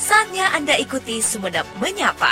Saatnya Anda ikuti Sumenep Menyapa.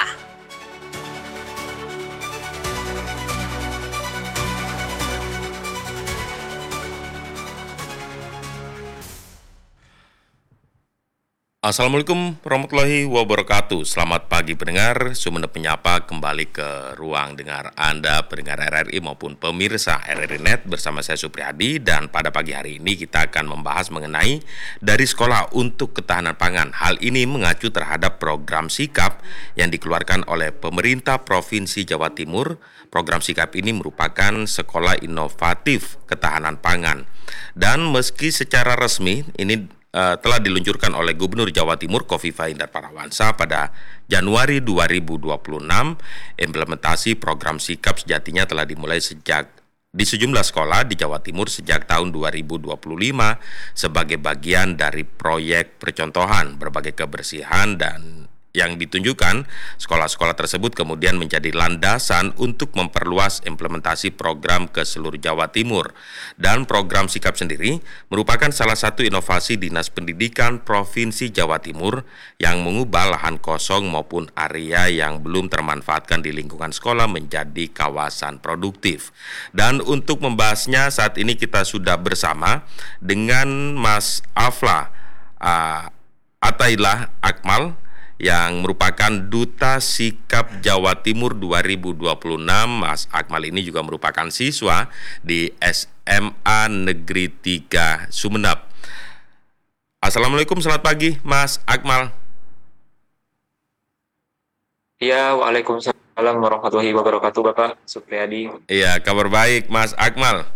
Assalamualaikum warahmatullahi wabarakatuh. Selamat pagi pendengar, Sumenep Menyapa kembali ke ruang dengar Anda, pendengar RRI maupun pemirsa RRI Net bersama saya Supriyadi. Dan pada pagi hari ini kita akan membahas mengenai dari sekolah untuk ketahanan pangan. Hal ini mengacu terhadap program sikap yang dikeluarkan oleh pemerintah Provinsi Jawa Timur. Program sikap ini merupakan sekolah inovatif ketahanan pangan. Dan meski secara resmi ini telah diluncurkan oleh Gubernur Jawa Timur Khofifah Indar Parawansa pada Januari 2026, implementasi program sikap sejatinya telah dimulai di sejumlah sekolah di Jawa Timur sejak tahun 2025 sebagai bagian dari proyek percontohan berbagai kebersihan dan yang ditunjukkan. Sekolah-sekolah tersebut kemudian menjadi landasan untuk memperluas implementasi program ke seluruh Jawa Timur. Dan program sikap sendiri merupakan salah satu inovasi Dinas Pendidikan Provinsi Jawa Timur yang mengubah lahan kosong maupun area yang belum termanfaatkan di lingkungan sekolah menjadi kawasan produktif. Dan untuk membahasnya saat ini kita sudah bersama dengan Mas Afla Atailah Akmal yang merupakan Duta Sikap Jawa Timur 2026. Mas Akmal ini juga merupakan siswa di SMA Negeri 3 Sumenep. Assalamualaikum, selamat pagi Mas Akmal. Ya, Waalaikumsalam warahmatullahi wabarakatuh, Bapak Supriyadi. Iya, kabar baik Mas Akmal.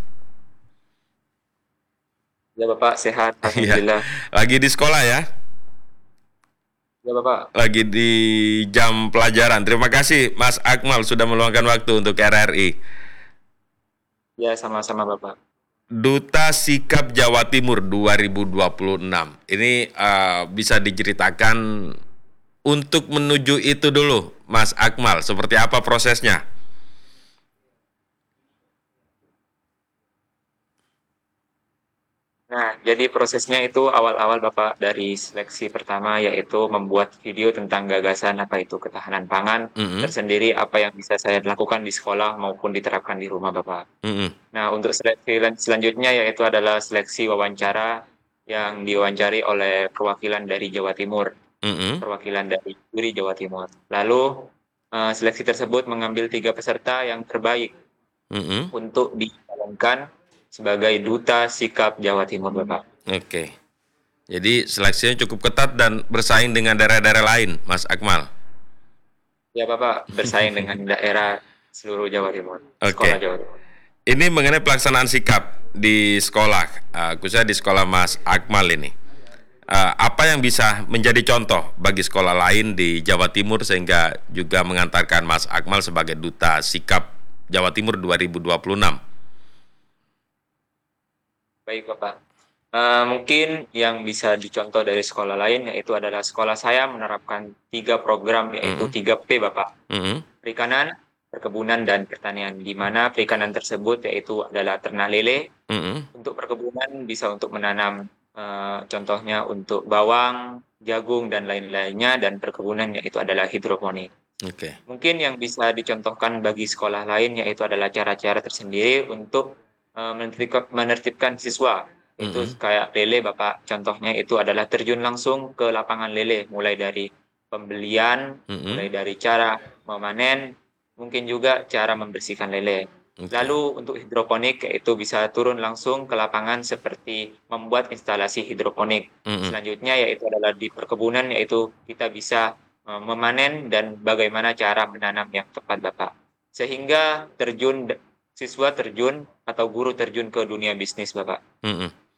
Ya, Bapak sehat, Iya, Alhamdulillah. lagi di sekolah ya? Ya, Bapak. Lagi di jam pelajaran. Terima kasih Mas Akmal sudah meluangkan waktu untuk RRI. Ya, sama-sama, Bapak. Duta Sikap Jawa Timur 2026. Ini bisa diceritakan untuk menuju itu dulu, Mas Akmal, seperti apa prosesnya? Nah, jadi prosesnya itu awal-awal Bapak dari seleksi pertama yaitu membuat video tentang gagasan apa itu ketahanan pangan Mm-mm, tersendiri, apa yang bisa saya lakukan di sekolah maupun diterapkan di rumah, Bapak. mm-mm, Nah, untuk seleksi selanjutnya yaitu adalah seleksi wawancara yang diwawancari oleh perwakilan dari Jawa Timur. mm-mm, Perwakilan dari juri Jawa Timur. Lalu seleksi tersebut mengambil 3 peserta yang terbaik mm-mm. untuk dicalonkan sebagai Duta Sikap Jawa Timur, Bapak. Oke. Jadi seleksinya cukup ketat dan bersaing dengan daerah-daerah lain, Mas Akmal. Ya, Bapak, bersaing dengan daerah seluruh Jawa Timur, sekolah Oke. Jawa Timur. Ini mengenai pelaksanaan sikap di sekolah, khususnya di sekolah Mas Akmal ini. Apa yang bisa menjadi contoh bagi sekolah lain di Jawa Timur sehingga juga mengantarkan Mas Akmal sebagai Duta Sikap Jawa Timur 2026? Baik, Bapak. Mungkin yang bisa dicontoh dari sekolah lain yaitu adalah sekolah saya menerapkan 3 program yaitu Mm-mm, 3P, Bapak. mm-mm, Perikanan, perkebunan, dan pertanian. Di mana perikanan tersebut yaitu adalah ternak lele. mm-mm. Untuk perkebunan bisa untuk menanam contohnya untuk bawang, jagung, dan lain-lainnya, dan perkebunan yaitu adalah hidroponik. Oke. Mungkin yang bisa dicontohkan bagi sekolah lain yaitu adalah cara-cara tersendiri untuk menertibkan siswa. Itu Mm-mm, kayak lele, Bapak. Contohnya itu adalah terjun langsung ke lapangan lele, mulai dari pembelian, mm-mm. mulai dari cara memanen, mungkin juga cara membersihkan lele. Oke. Lalu untuk hidroponik yaitu bisa turun langsung ke lapangan seperti membuat instalasi hidroponik. Mm-mm. Selanjutnya yaitu adalah di perkebunan yaitu kita bisa memanen dan bagaimana cara menanam yang tepat, Bapak. Sehingga siswa terjun atau guru terjun ke dunia bisnis, Bapak. Mm-mm.